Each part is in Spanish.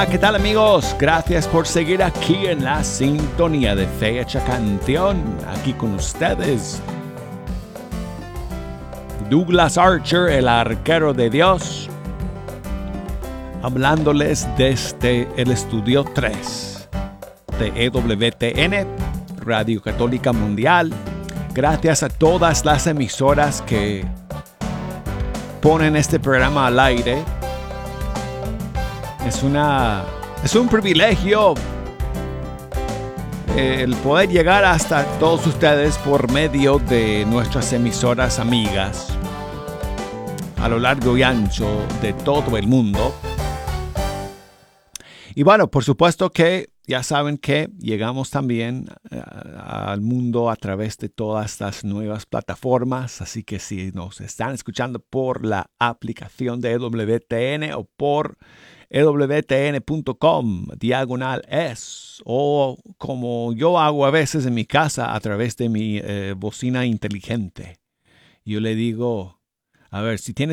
Hola, ¿qué tal amigos? Gracias por seguir aquí en la sintonía de Fe Hecha Canción. Aquí con ustedes, Douglas Archer, el arquero de Dios, hablándoles desde el estudio 3 de EWTN, Radio Católica Mundial. Gracias a todas las emisoras que ponen este programa al aire. Es un privilegio el poder llegar hasta todos ustedes por medio de nuestras emisoras amigas a lo largo y ancho de todo el mundo. Y bueno, por supuesto que ya saben que llegamos también al mundo a través de todas las nuevas plataformas. Así que si nos están escuchando por la aplicación de EWTN o por EWTN.com/es, o como yo hago a veces en mi casa a través de mi bocina inteligente. Yo le digo, a ver, si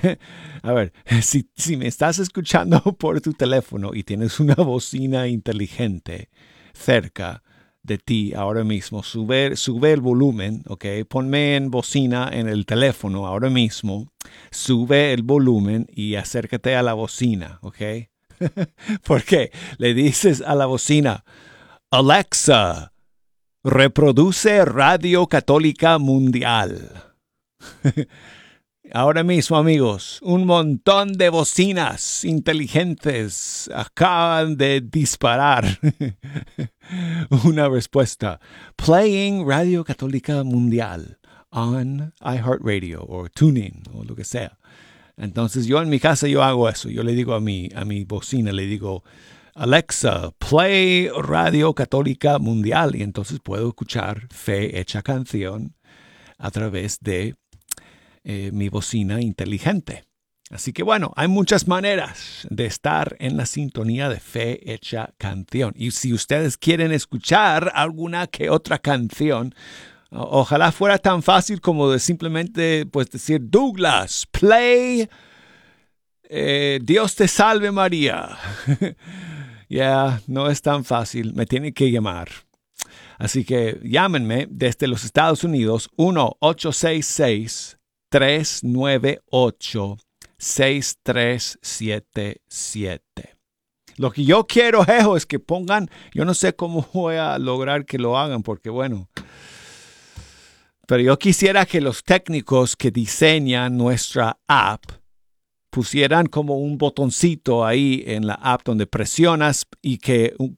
me estás escuchando por tu teléfono y tienes una bocina inteligente cerca de ti ahora mismo, sube el volumen, ¿ok? Ponme en bocina en el teléfono ahora mismo, sube el volumen y acércate a la bocina, ¿ok? Porque le dices a la bocina, Alexa, reproduce Radio Católica Mundial. Ahora mismo, amigos, un montón de bocinas inteligentes acaban de disparar una respuesta. Playing Radio Católica Mundial on iHeartRadio o TuneIn o lo que sea. Entonces yo en mi casa yo hago eso. Yo le digo a mi bocina, le digo, Alexa, play Radio Católica Mundial. Y entonces puedo escuchar Fe Hecha Canción a través de mi bocina inteligente. Así que bueno, hay muchas maneras de estar en la sintonía de Fe Hecha Canción. Y si ustedes quieren escuchar alguna que otra canción, ojalá fuera tan fácil como de simplemente pues decir, Douglas, play Dios te salve María. No es tan fácil, me tienen que llamar. Así que llámenme desde los Estados Unidos 1-866-398-6377. Lo que yo quiero, es que pongan, yo no sé cómo voy a lograr que lo hagan, porque bueno, pero yo quisiera que los técnicos que diseñan nuestra app pusieran como un botoncito ahí en la app donde presionas y que